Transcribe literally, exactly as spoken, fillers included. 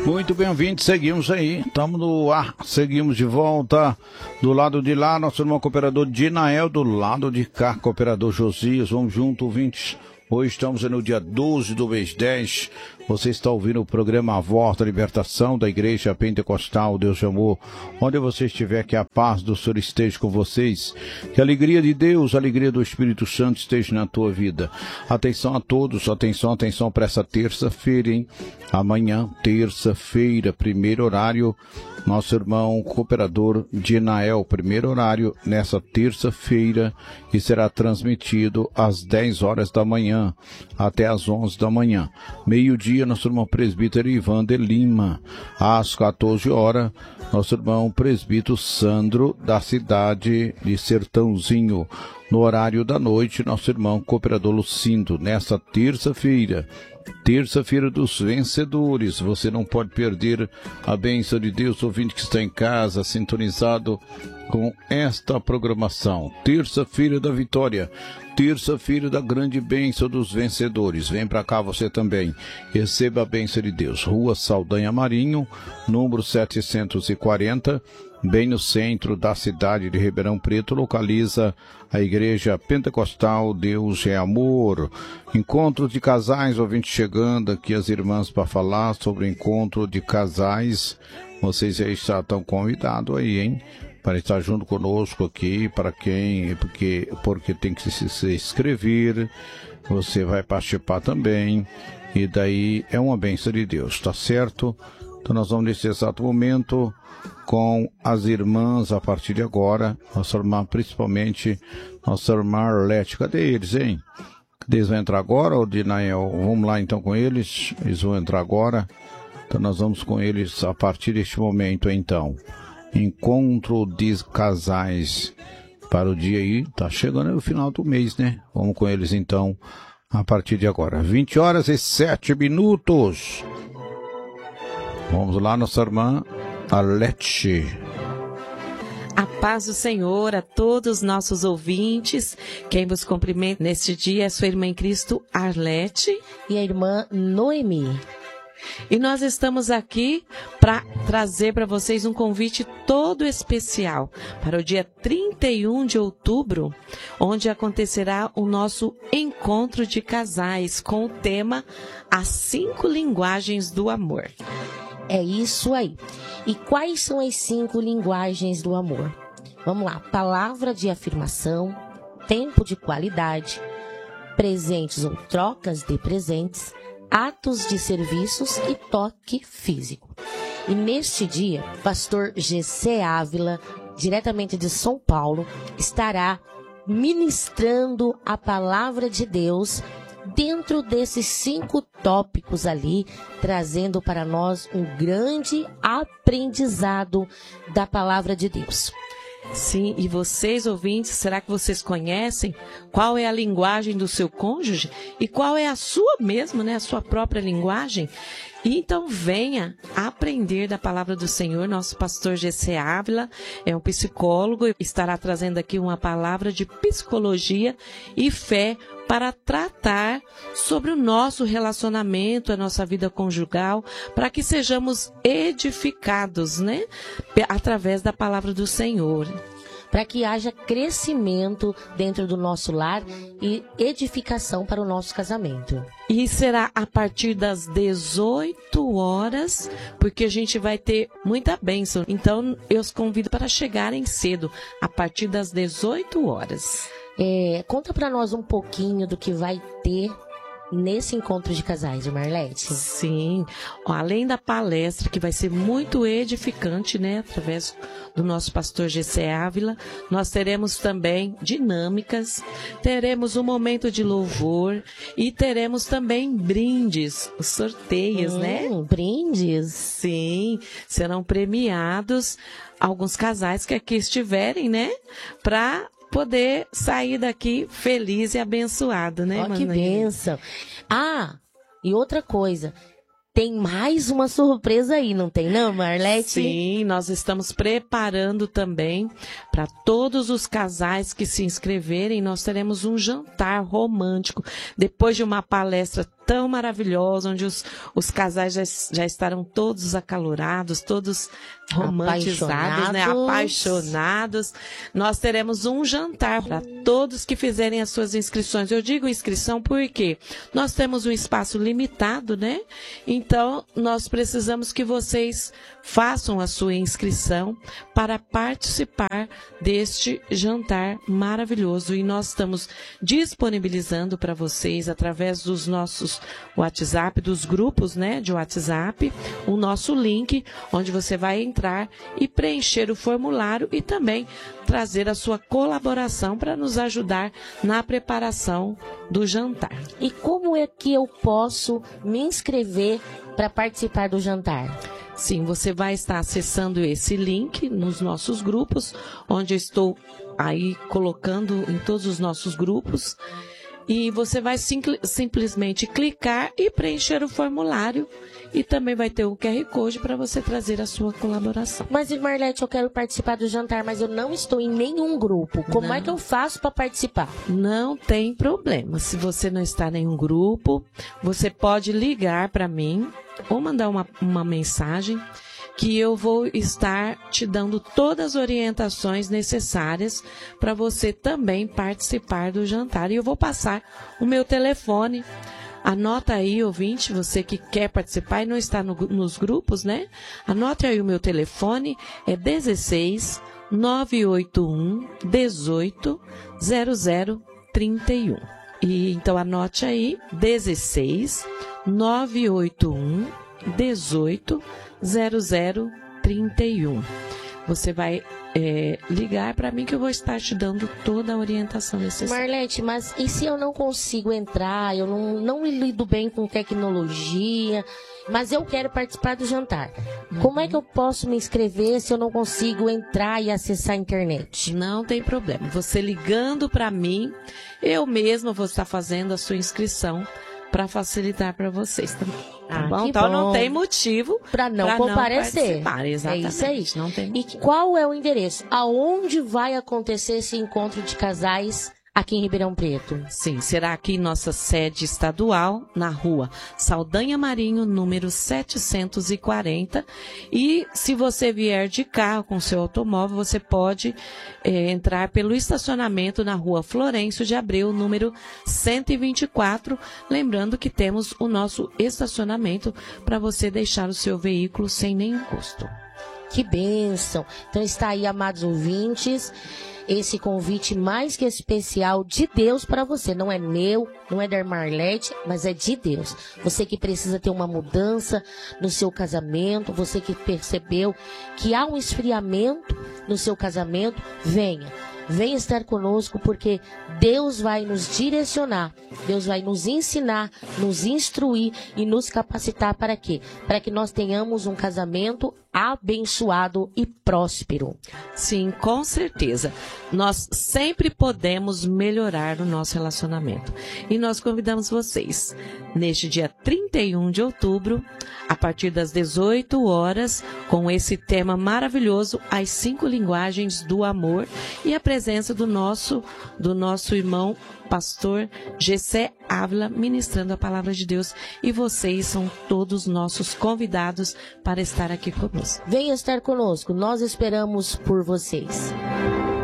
Muito bem-vindos, seguimos aí, estamos no ar, seguimos de volta. Do lado de lá, nosso irmão cooperador Dinael, do lado de cá, cooperador Josias, vamos junto, ouvintes. Hoje estamos no dia doze do mês dez. Você está ouvindo o programa A Voz da Libertação da Igreja Pentecostal Deus de Amor. Onde você estiver, que a paz do Senhor esteja com vocês. Que a alegria de Deus, a alegria do Espírito Santo esteja na tua vida. Atenção a todos, atenção, atenção para essa terça-feira, hein? Amanhã, terça-feira, primeiro horário. Nosso irmão cooperador Dinael, primeiro horário, nessa terça-feira, que será transmitido às dez horas da manhã, até às onze da manhã. Meio-dia, nosso irmão presbítero Ivan de Lima. Às quatorze horas, nosso irmão presbítero Sandro, da cidade de Sertãozinho. No horário da noite, nosso irmão cooperador Lucindo, nessa terça-feira. Terça-feira dos vencedores, você não pode perder a bênção de Deus, ouvinte que está em casa, sintonizado com esta programação. Terça-feira da vitória, terça-feira da grande bênção dos vencedores. Vem para cá você também, receba a bênção de Deus. Rua Saldanha Marinho, número setecentos e quarenta, bem no centro da cidade de Ribeirão Preto, localiza a Igreja Pentecostal Deus é Amor. Encontro de casais, ouvinte chegando aqui, as irmãs para falar sobre o encontro de casais. Vocês já estão convidados aí, hein? Para estar junto conosco aqui, para quem, porque, porque tem que se, se inscrever, você vai participar também, e daí é uma bênção de Deus, tá certo? Então nós vamos nesse exato momento com as irmãs a partir de agora, nossa irmã, principalmente nossa irmã Arlete. Cadê eles, hein? Eles vão entrar agora, ou Dinael? Vamos lá então com eles, eles vão entrar agora, então nós vamos com eles a partir deste momento então. Encontro de casais para o dia aí, tá chegando o final do mês, né? Vamos com eles então a partir de agora, vinte horas e sete minutos. Vamos lá, nossa irmã Arlete. A paz do Senhor a todos os nossos ouvintes. Quem vos cumprimenta neste dia é sua irmã em Cristo, Arlete. E a irmã Noemi. E nós estamos aqui para trazer para vocês um convite todo especial para o dia trinta e um de outubro, onde acontecerá o nosso encontro de casais com o tema As Cinco Linguagens do Amor. É isso aí. E quais são as cinco linguagens do amor? Vamos lá. Palavra de afirmação, tempo de qualidade, presentes ou trocas de presentes, atos de serviços e toque físico. E neste dia, pastor G C Ávila, diretamente de São Paulo, estará ministrando a palavra de Deus dentro desses cinco tópicos ali, trazendo para nós um grande aprendizado da palavra de Deus. Sim, e vocês, ouvintes, será que vocês conhecem qual é a linguagem do seu cônjuge e qual é a sua mesmo, né, a sua própria linguagem? E então venha aprender da palavra do Senhor. Nosso pastor G C Ávila é um psicólogo, estará trazendo aqui uma palavra de psicologia e fé para tratar sobre o nosso relacionamento, a nossa vida conjugal, para que sejamos edificados, né, através da palavra do Senhor. Para que haja crescimento dentro do nosso lar e edificação para o nosso casamento. E será a partir das dezoito horas, porque a gente vai ter muita bênção. Então, eu os convido para chegarem cedo, a partir das dezoito horas. É, conta para nós um pouquinho do que vai ter nesse encontro de casais, Marlete. Sim, além da palestra, que vai ser muito edificante, né, através do nosso pastor G C Ávila, nós teremos também dinâmicas, teremos um momento de louvor e teremos também brindes, os sorteios, hum, né? Brindes? Sim, serão premiados alguns casais que aqui estiverem, né, para poder sair daqui feliz e abençoado, né, Ó, que bênção. Ah, e outra coisa, tem mais uma surpresa aí, não tem não, Marlete? Sim, nós estamos preparando também para todos os casais que se inscreverem, nós teremos um jantar romântico, depois de uma palestra tão maravilhosa, onde os, os casais já, já estarão todos acalorados, todos romantizados, né? Apaixonados. Nós teremos um jantar para todos que fizerem as suas inscrições. Eu digo inscrição porque nós temos um espaço limitado, né? Então, nós precisamos que vocês façam a sua inscrição para participar deste jantar maravilhoso. E nós estamos disponibilizando para vocês, através dos nossos WhatsApp, dos grupos, né, de WhatsApp, o nosso link, onde você vai entrar e preencher o formulário e também trazer a sua colaboração para nos ajudar na preparação do jantar. E como é que eu posso me inscrever para participar do jantar? Sim, você vai estar acessando esse link nos nossos grupos, onde eu estou aí colocando em todos os nossos grupos. E você vai sim, simplesmente clicar e preencher o formulário. E também vai ter o Q R Code para você trazer a sua colaboração. Mas, Marlete, eu quero participar do jantar, mas eu não estou em nenhum grupo. Como não. é que eu faço para participar? Não tem problema. Se você não está em nenhum grupo, você pode ligar para mim ou mandar uma, uma mensagem que eu vou estar te dando todas as orientações necessárias para você também participar do jantar. E eu vou passar o meu telefone. Anota aí, ouvinte, você que quer participar e não está no, nos grupos, né? Anote aí o meu telefone, é dezesseis, nove oito um, dezoito, zero zero trinta e um. E então anote aí, dezesseis, nove oito um, dezoito, zero zero trinta e um. Você vai é, ligar para mim que eu vou estar te dando toda a orientação necessária. Marlete, mas e se eu não consigo entrar, eu não, não lido bem com tecnologia, mas eu quero participar do jantar? Uhum. Como é que eu posso me inscrever se eu não consigo entrar e acessar a internet? Não tem problema. Você ligando para mim, eu mesma vou estar fazendo a sua inscrição para facilitar para vocês também. Tá ah, bom? Então bom. Não tem motivo para não pra comparecer. Não Exatamente. É isso aí. Não tem e qual é o endereço? Aonde vai acontecer esse encontro de casais aqui em Ribeirão Preto? Sim, será aqui em nossa sede estadual, na rua Saldanha Marinho, número setecentos e quarenta. E se você vier de carro com seu automóvel, você pode é, entrar pelo estacionamento na rua Florencio de Abreu, número cento e vinte e quatro. Lembrando que temos o nosso estacionamento para você deixar o seu veículo sem nenhum custo. Que bênção! Então está aí, amados ouvintes, esse convite mais que especial de Deus para você. Não é meu, não é da Marlete, mas é de Deus. Você que precisa ter uma mudança no seu casamento, você que percebeu que há um esfriamento no seu casamento, venha. Venha estar conosco, porque Deus vai nos direcionar, Deus vai nos ensinar, nos instruir e nos capacitar para quê? Para que nós tenhamos um casamento abençoado e próspero. Sim, com certeza. Nós sempre podemos melhorar o nosso relacionamento. E nós convidamos vocês, neste dia trinta e um de outubro, a partir das dezoito horas, com esse tema maravilhoso, as cinco linguagens do amor, e a presença do nosso, do nosso irmão pastor Gessé Ávila, ministrando a palavra de Deus. E vocês são todos nossos convidados para estar aqui conosco. Venha estar conosco, nós esperamos por vocês.